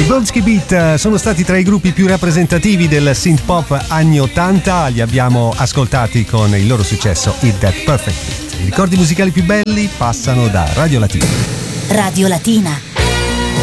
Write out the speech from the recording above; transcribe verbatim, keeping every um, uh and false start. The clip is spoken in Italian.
I Bonsky Beat sono stati tra i gruppi più rappresentativi del synth pop anni ottanta, li abbiamo ascoltati con il loro successo Hit That Perfect Beat. I ricordi musicali più belli passano da Radio Latina. Radio Latina.